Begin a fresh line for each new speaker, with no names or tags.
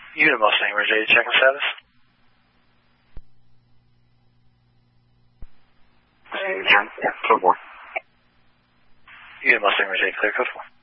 Unit Mustang, ready to check on status?
Yeah, code 4.
Unit Mustang, ready to clear code 4.